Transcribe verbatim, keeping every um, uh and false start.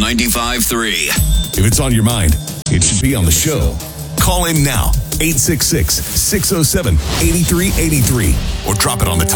ninety-five three. If it's on your mind, it should be on the show. Call in now, eight six six, six oh seven, eight three eight three, or drop it on the